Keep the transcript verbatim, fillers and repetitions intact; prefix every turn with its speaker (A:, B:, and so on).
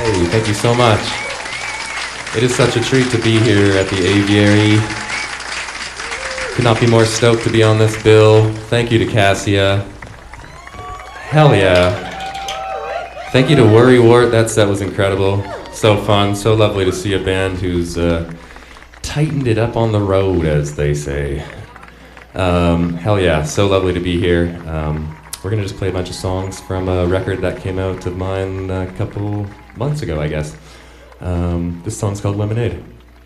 A: Hey, thank you so much. It is such a treat to be here at the Aviary. Could not be more stoked to be on this bill. Thank you to Cassia. Hell yeah. Thank you to Worrywart. That set was incredible. So fun, so lovely to see a band who's uh, tightened it up on the road, as they say. Um, hell yeah, so lovely to be here. Um, we're gonna just play a bunch of songs from a record that came out of mine a couple months ago, I guess. Um, this song's called Lemonade.